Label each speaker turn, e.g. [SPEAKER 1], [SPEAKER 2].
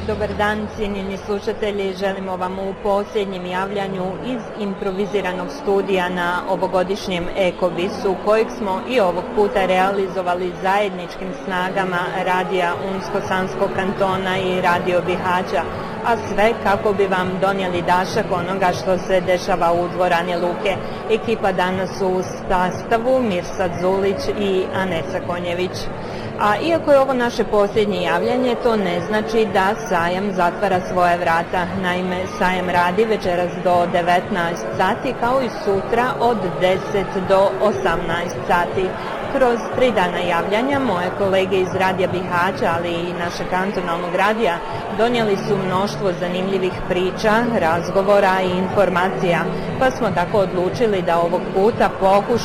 [SPEAKER 1] Dobar dan, cijenjeni slušatelji. Želimo vam u posljednjem javljanju iz improviziranog studija na ovogodišnjem Ekobisu, kojeg smo i ovog puta realizovali zajedničkim snagama Radija Unsko-Sanskog kantona i Radio Bihaća, a sve kako bi vam donijeli dašak onoga što se dešava u dvorani Luke. Ekipa danas u sastavu Mirsad Zulić i Anesa Konjević. A iako je ovo naše posljednje javljanje, to ne znači da sajam zatvara svoje vrata. Naime, sajam radi večeras do 19 sati, kao i sutra od 10 do 18 sati. Kroz 3 dana javljanja moje kolege iz Radija Bihaća, ali i našeg kantonalnog radija, donijeli su mnoštvo zanimljivih priča, razgovora i informacija, pa smo tako odlučili da ovog puta pokušamo